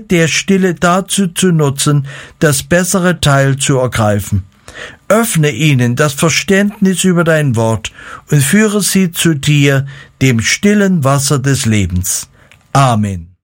Zeit der Stille dazu zu nutzen, das bessere Teil zu ergreifen. Öffne ihnen das Verständnis über dein Wort und führe sie zu dir, dem stillen Wasser des Lebens. Amen.